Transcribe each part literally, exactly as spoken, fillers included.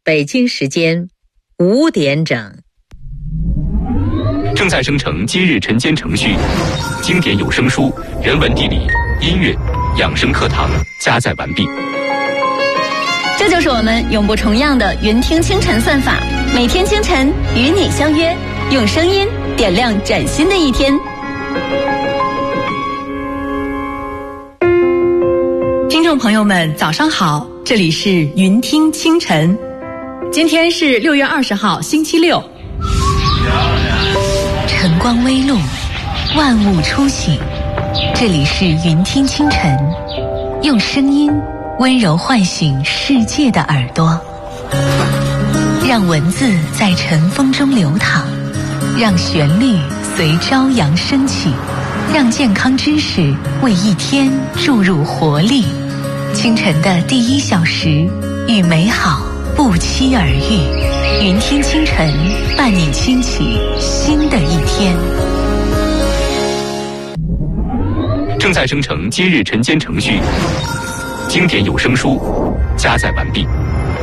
北京时间五点整。 正在生成今日晨间程序，经典有声书、人文地理、音乐、养生课堂加载完毕。 这就是我们永不重样的云听清晨算法，每天清晨与你相约，用声音点亮崭新的一天。 听众朋友们早上好，这里是云听清晨，今天是六月二十号星期六。 晨光微露，万物初醒，这里是云听清晨，用声音温柔唤醒世界的耳朵，让文字在晨风中流淌，让旋律随朝阳升起，让健康知识为一天注入活力。清晨的第一小时，与美好不期而遇，云听清晨伴你轻启新的一天。 正在生成今日晨间程序，经典有声书加载完毕。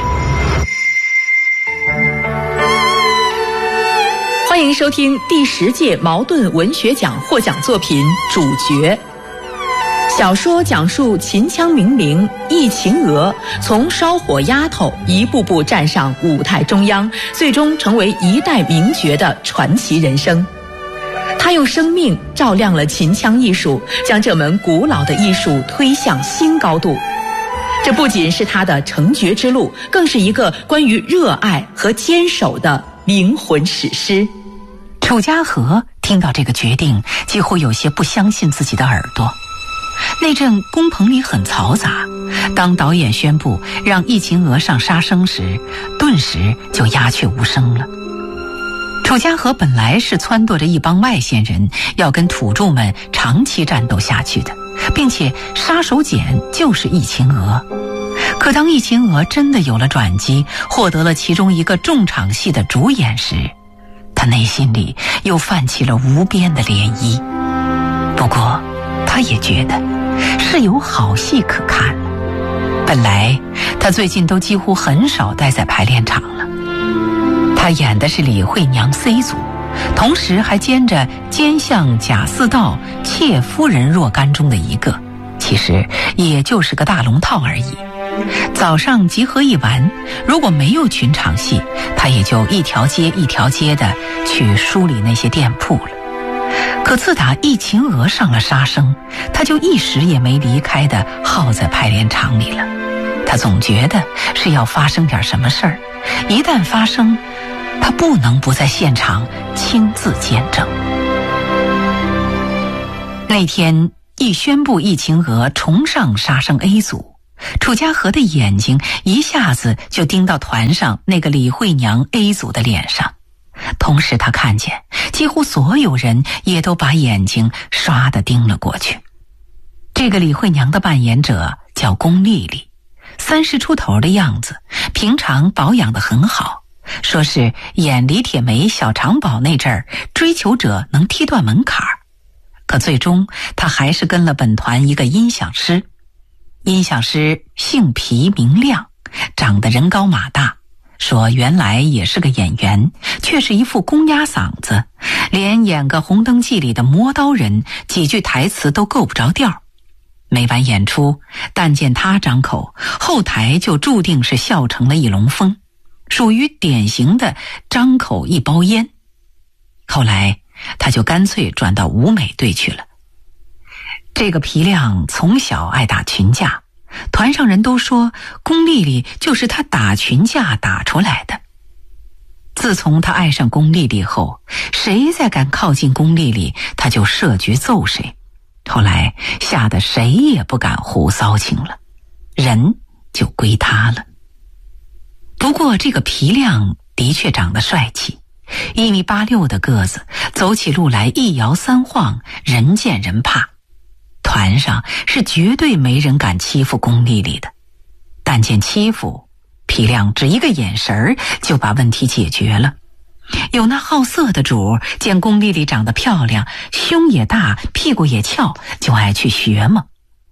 欢迎收听第十届茅盾文学奖获奖作品《主角》。小说讲述秦腔名伶易秦娥从烧火丫头一步步站上舞台中央，最终成为一代名角的传奇人生。她用生命照亮了秦腔艺术，将这门古老的艺术推向新高度。这不仅是她的成角之路，更是一个关于热爱和坚守的灵魂史诗。 楚家河听到这个决定，几乎有些不相信自己的耳朵。那阵工棚里很嘈杂，当导演宣布让易秦娥上杀生时，顿时就鸦雀无声了。楚家河本来是撺掇着一帮外县人要跟土著们长期战斗下去的，并且杀手锏就是易秦娥。可当易秦娥真的有了转机，获得了其中一个重场戏的主演时，他内心里又泛起了无边的涟漪。不过他也觉得是有好戏可看。本来他最近都几乎很少待在排练场了。他演的是李慧娘 C 组，同时还兼着奸相贾似道、妾夫人若干中的一个，其实也就是个大龙套而已。早上集合一完，如果没有群场戏，他也就一条街一条街的去梳理那些店铺了。可自打易秦娥上了杀生，他就一时也没离开的耗在排练场里了。他总觉得是要发生点什么事儿，一旦发生，他不能不在现场亲自见证。那天一宣布易秦娥重上杀生 A 组，楚家河的眼睛一下子就盯到团上那个李慧娘 A 组的脸上，同时他看见几乎所有人也都把眼睛唰地盯了过去。这个李慧娘的扮演者叫龚丽丽，三十出头的样子，平常保养得很好，说是演李铁梅、小长宝那阵儿，追求者能踢断门槛儿。可最终她还是跟了本团一个音响师，音响师姓皮名亮，长得人高马大，说原来也是个演员，却是一副公鸭嗓子，连演个红灯记里的磨刀人几句台词都够不着调。每晚演出，但见他张口，后台就注定是笑成了一龙凤，属于典型的张口一包烟。后来他就干脆转到舞美队去了。这个皮亮从小爱打群架，团上人都说龚丽丽就是他打群架打出来的。自从他爱上龚丽丽后，谁再敢靠近龚丽丽，他就设局揍谁。后来吓得谁也不敢胡骚情了，人就归他了。不过这个皮亮的确长得帅气，一米八六的个子，走起路来一摇三晃，人见人怕。团上是绝对没人敢欺负龚丽丽的，但见欺负，皮亮只一个眼神儿就把问题解决了。有那好色的主见龚丽丽长得漂亮，胸也大，屁股也翘，就爱去学嘛。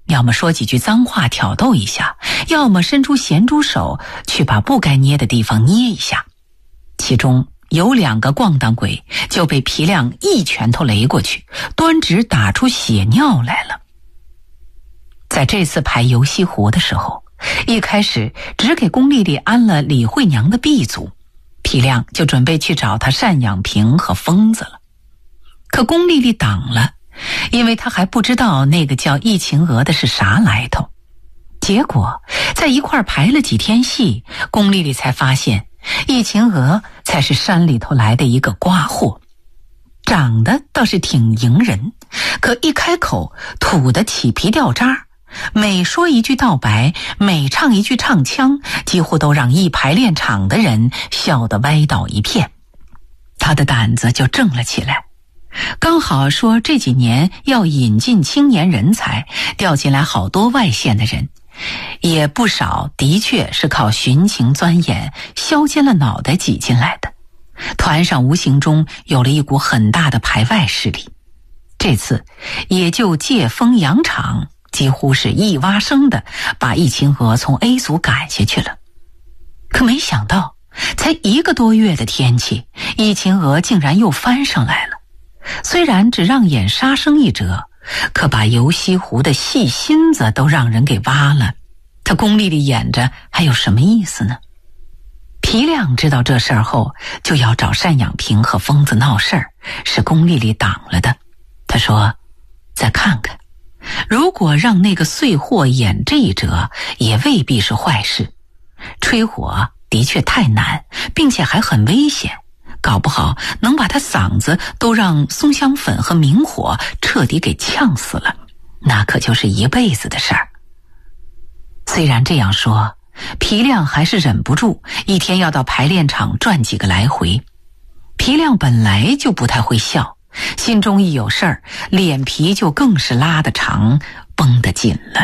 要么说几句脏话挑逗一下，要么伸出咸猪手去把不该捏的地方捏一下。其中有两个咣当鬼就被皮亮一拳头擂过去，端直打出血尿来了。在这次排游西湖的时候，一开始只给龚丽丽安了李慧娘的避组，皮亮就准备去找他单养平和疯子了。可龚丽丽挡了，因为他还不知道那个叫易晴娥的是啥来头。结果在一块排了几天戏，龚丽丽才发现易晴娥才是山里头来的一个瓜货，长得倒是挺迎人，可一开口吐得起皮掉渣，每说一句道白，每唱一句唱腔，几乎都让一排练场的人笑得歪倒一片。他的胆子就正了起来，刚好说这几年要引进青年人才，调进来好多外县的人，也不少的确是靠寻情钻眼削尖了脑袋挤进来的。团上无形中有了一股很大的排外势力，这次也就借风扬场，几乎是一挖生的把易晴娥从 A 组赶下去了。可没想到才一个多月的天气，易晴娥竟然又翻上来了。虽然只让演杀生一折，可把游西湖的戏心子都让人给挖了，他龚丽丽演着还有什么意思呢？皮亮知道这事儿后，就要找单养平和疯子闹事儿，是龚丽丽挡了的。他说再看看，如果让那个碎货演这一折，也未必是坏事。吹火的确太难，并且还很危险，搞不好能把他嗓子都让松香粉和明火彻底给呛死了，那可就是一辈子的事儿。虽然这样说，皮亮还是忍不住一天要到排练场转几个来回。皮亮本来就不太会笑，心中一有事儿，脸皮就更是拉得长，绷得紧了。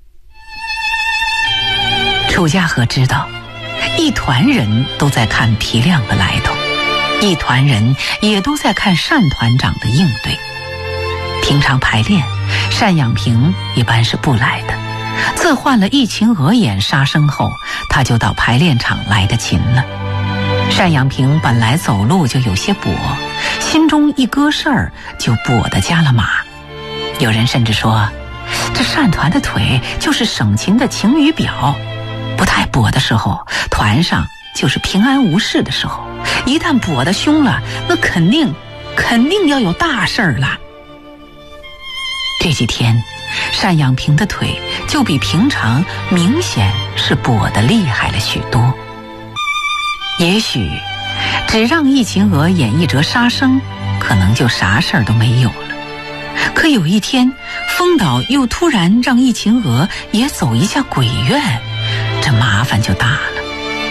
楚家和知道，一团人都在看皮亮的来头，一团人也都在看单团长的应对。平常排练，单养平一般是不来的，自换了易晴娥演杀生后，他就到排练场来的勤了。单养平本来走路就有些跛，心中一搁事儿就跛得加了码。有人甚至说，这单团的腿就是省勤的晴雨表，不太跛的时候，团上就是平安无事的时候，一旦跛得凶了，那肯定肯定要有大事儿了。这几天单养平的腿就比平常明显是跛得厉害了许多。也许只让易晴娥演一折杀生，可能就啥事儿都没有了。可有一天风导又突然让易晴娥也走一下鬼院，这麻烦就大了。